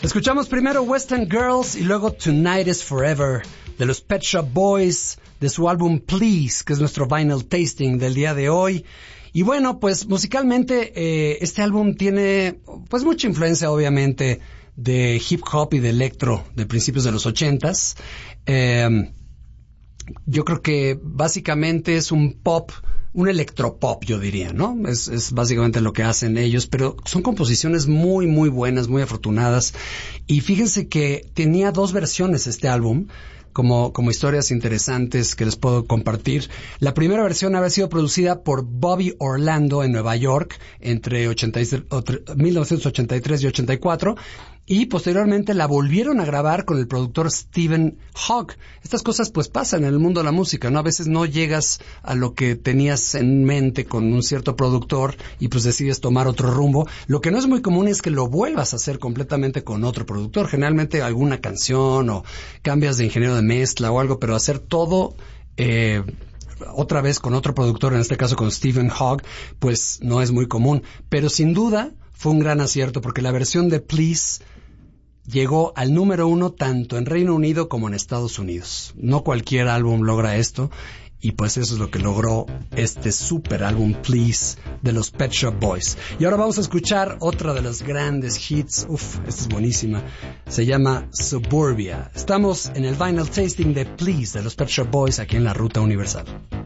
Escuchamos primero Western Girls y luego Tonight is Forever de los Pet Shop Boys, de su álbum Please, que es nuestro vinyl tasting del día de hoy. Y bueno, pues musicalmente este álbum tiene pues mucha influencia obviamente de hip hop y de electro de principios de los 80s. Yo creo que básicamente es un pop, un electropop, yo diría, ¿no? Es básicamente lo que hacen ellos, pero son composiciones muy, muy buenas, muy afortunadas. Y fíjense que tenía dos versiones este álbum, como historias interesantes que les puedo compartir. La primera versión había sido producida por Bobby Orlando en Nueva York entre 1983 y 84. Y posteriormente la volvieron a grabar con el productor Stephen Hogg. Estas cosas pues pasan en el mundo de la música, ¿no? A veces no llegas a lo que tenías en mente con un cierto productor y pues decides tomar otro rumbo. Lo que no es muy común es que lo vuelvas a hacer completamente con otro productor. Generalmente alguna canción o cambias de ingeniero de mezcla o algo, pero hacer todo otra vez con otro productor, en este caso con Stephen Hogg, pues no es muy común. Pero sin duda fue un gran acierto porque la versión de Please llegó al número 1 tanto en Reino Unido como en Estados Unidos. No cualquier álbum logra esto y pues eso es lo que logró este super álbum Please de los Pet Shop Boys. Y ahora vamos a escuchar otra de los grandes hits. Esta es buenísima. Se llama Suburbia. Estamos en el vinyl tasting de Please de los Pet Shop Boys aquí en la Ruta Universal.